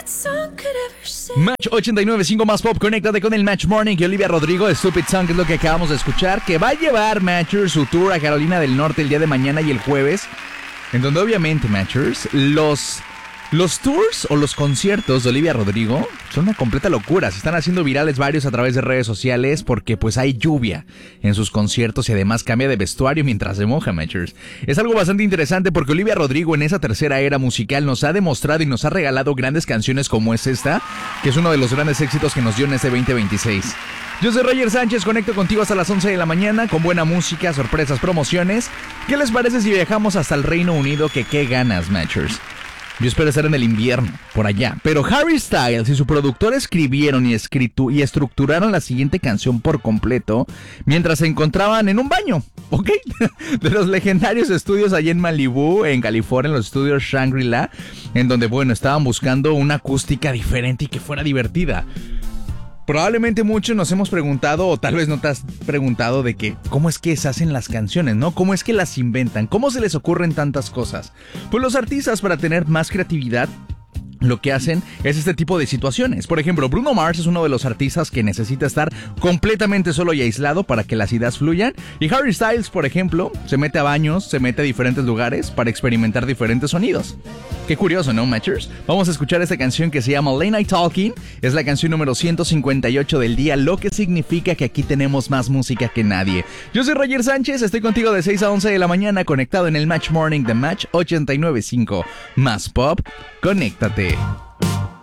Match 89.5 más pop, conéctate con el Match Morning y Olivia Rodrigo, Stupid Song, que es lo que acabamos de escuchar, que va a llevar Matchers su tour a Carolina del Norte el día de mañana y el jueves, en donde obviamente Matchers, los tours o los conciertos de Olivia Rodrigo son una completa locura. Se están haciendo virales varios a través de redes sociales porque pues hay lluvia en sus conciertos y además cambia de vestuario mientras se moja, Matchers. Es algo bastante interesante porque Olivia Rodrigo en esa tercera era musical nos ha demostrado y nos ha regalado grandes canciones como es esta, que es uno de los grandes éxitos que nos dio en este 2026. Yo soy Roger Sánchez, conecto contigo hasta las 11 de la mañana con buena música, sorpresas, promociones. ¿Qué les parece si viajamos hasta el Reino Unido? Que qué ganas, Matchers. Yo espero estar en el invierno, por allá. Pero Harry Styles y su productor escribieron y estructuraron la siguiente canción por completo mientras se encontraban en un baño, ¿ok? De los legendarios estudios allá en Malibu, en California, en los estudios Shangri-La, en donde, bueno, estaban buscando una acústica diferente y que fuera divertida. Probablemente muchos nos hemos preguntado, o tal vez no te has preguntado, de que cómo es que se hacen las canciones, ¿no? ¿Cómo es que las inventan? ¿Cómo se les ocurren tantas cosas? Pues los artistas, para tener más creatividad, lo que hacen es este tipo de situaciones. Por ejemplo, Bruno Mars es uno de los artistas que necesita estar completamente solo y aislado para que las ideas fluyan. Y Harry Styles, por ejemplo, se mete a baños, se mete a diferentes lugares para experimentar diferentes sonidos. Qué curioso, ¿no, Matchers? Vamos a escuchar esta canción que se llama Late Night Talking. Es la canción número 158 del día, lo que significa que aquí tenemos más música que nadie. Yo soy Roger Sánchez, estoy contigo de 6 a 11 de la mañana, conectado en el Match Morning de Match 89.5. Más pop, conéctate.